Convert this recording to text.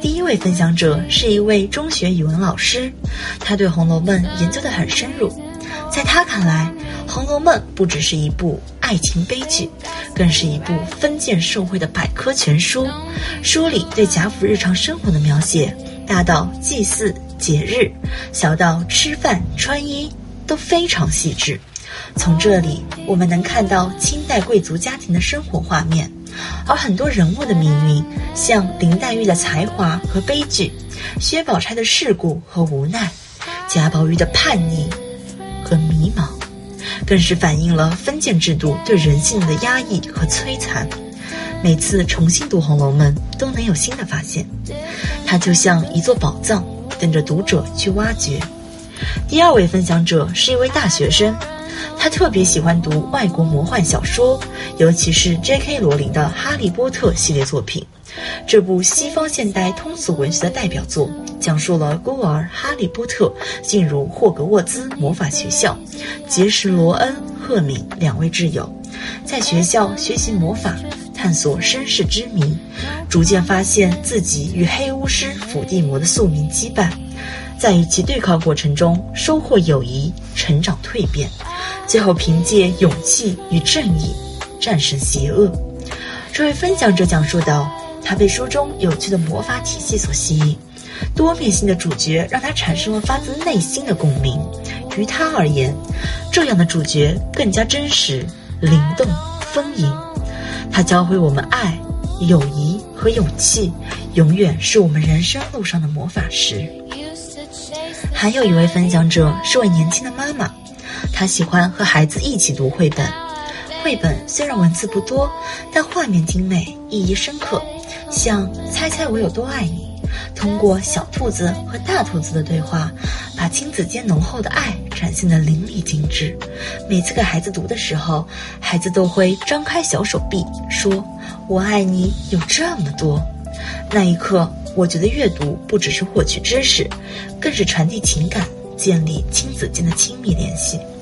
第一位分享者是一位中学语文老师，他对《红楼梦》研究得很深入。在他看来，《红楼梦》不只是一部爱情悲剧，更是一部封建社会的百科全书。书里对贾府日常生活的描写，大到祭祀节日，小到吃饭穿衣，都非常细致。从这里我们能看到清代贵族家庭的生活画面，而很多人物的命运，像林黛玉的才华和悲剧，薛宝钗的世故和无奈，贾宝玉的叛逆和迷茫，更是反映了封建制度对人性的压抑和摧残。每次重新读《红楼梦》都能有新的发现，它就像一座宝藏，等着读者去挖掘。第二位分享者是一位大学生，他特别喜欢读外国魔幻小说，尤其是 J.K. 罗琳的《哈利波特》系列作品。这部西方现代通俗文学的代表作，讲述了孤儿哈利波特进入霍格沃兹魔法学校，结识罗恩、赫敏两位挚友，在学校学习魔法，探索身世之谜，逐渐发现自己与黑巫师伏地魔的宿命羁绊，在与其对抗过程中收获友谊，成长蜕变，最后凭借勇气与正义战胜邪恶。这位分享者讲述到，他被书中有趣的魔法体系所吸引，多面性的主角让他产生了发自内心的共鸣。于他而言，这样的主角更加真实、灵动、丰盈。他教会我们爱、友谊和勇气，永远是我们人生路上的魔法师。还有一位分享者是位年轻的妈妈，她喜欢和孩子一起读绘本。绘本虽然文字不多，但画面精美，意义深刻。像猜猜我有多爱你，通过小兔子和大兔子的对话，把亲子间浓厚的爱展现得淋漓尽致。每次给孩子读的时候，孩子都会张开小手臂说，我爱你有这么多。那一刻，我觉得阅读不只是获取知识，更是传递情感，建立亲子间的亲密联系。